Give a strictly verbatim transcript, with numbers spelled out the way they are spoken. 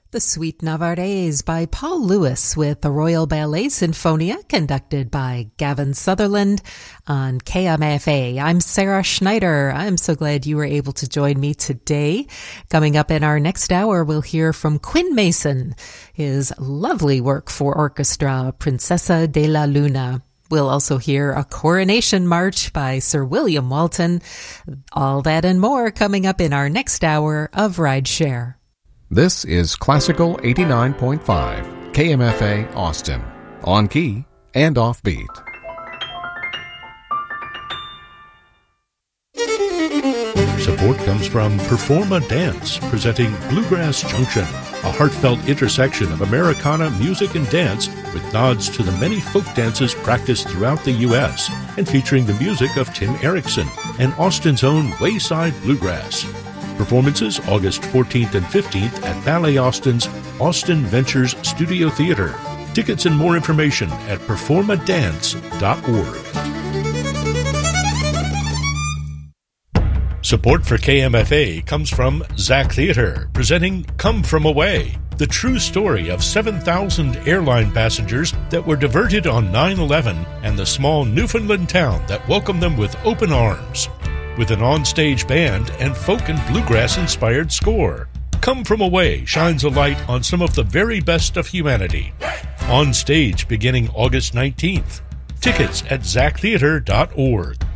The Suite Navarrese by Paul Lewis with the Royal Ballet Sinfonia, conducted by Gavin Sutherland on K M F A. I'm Sarah Schneider. I'm so glad you were able to join me today. Coming up in our next hour, we'll hear from Quinn Mason, his lovely work for orchestra, Princesa de la Luna. We'll also hear a coronation march by Sir William Walton. All that and more coming up in our next hour of Rideshare. This is Classical eighty-nine point five, K M F A Austin, on key and offbeat. Support comes from Performa Dance, presenting Bluegrass Junction, a heartfelt intersection of Americana music and dance with nods to the many folk dances practiced throughout the U S and featuring the music of Tim Erickson and Austin's own Wayside Bluegrass. Performances August fourteenth and fifteenth at Ballet Austin's Austin Ventures Studio Theater. Tickets and more information at performa dance dot org. Support for K M F A comes from Zach Theater, presenting Come From Away, the true story of seven thousand airline passengers that were diverted on nine eleven and the small Newfoundland town that welcomed them with open arms. With an on-stage band and folk and bluegrass-inspired score, Come From Away shines a light on some of the very best of humanity. On stage beginning August nineteenth. Tickets at zach theater dot org.